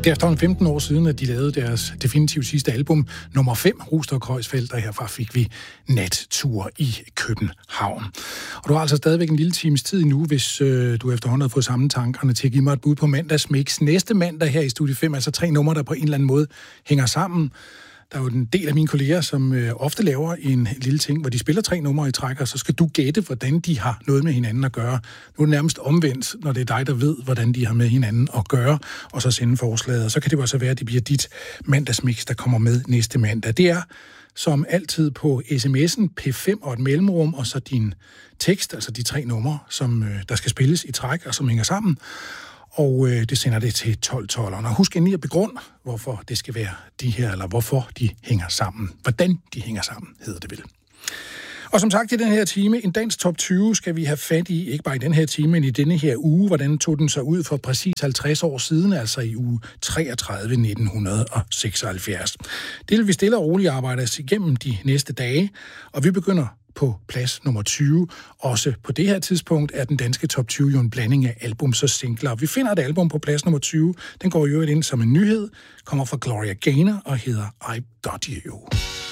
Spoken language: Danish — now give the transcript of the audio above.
Det er efterhånden 15 år siden, at de lavede deres definitivt sidste album, nummer 5, Rust og Kreuzfeldt, og herfra fik vi Nattur i København. Og du har altså stadigvæk en lille times tid endnu, hvis du efterhånden har fået samme tankerne til at give mig et bud på mandagsmix. Næste mandag her i Studie 5, altså 3 numre, der på en eller anden måde hænger sammen. Der er jo en del af mine kolleger, som ofte laver en lille ting, hvor de spiller 3 numre i træk, og så skal du gætte, hvordan de har noget med hinanden at gøre. Nu er det nærmest omvendt, når det er dig, der ved, hvordan de har med hinanden at gøre, og så sende forslaget. Og så kan det jo også være, at det bliver dit mandagsmix, der kommer med næste mandag. Det er som altid på sms'en P5 og et mellemrum, og så din tekst, altså de 3 numre, som der skal spilles i træk, og som hænger sammen. Og det sender det til 1212'eren. Og husk endelig at begrunde, hvorfor det skal være de her, eller hvorfor de hænger sammen. Hvordan de hænger sammen, hedder det vel. Og som sagt i den her time, en dansk top 20 skal vi have fat i, ikke bare i den her time, men i denne her uge. Hvordan tog den sig ud for præcis 50 år siden, altså i uge 33 1976. Det vil vi stille og roligt arbejde os igennem de næste dage, og vi begynder på plads nummer 20. Også på det her tidspunkt er den danske top 20 jo en blanding af albums og singler. Vi finder et album på plads nummer 20. Den går jo ind som en nyhed, kommer fra Gloria Gaynor og hedder I Got You.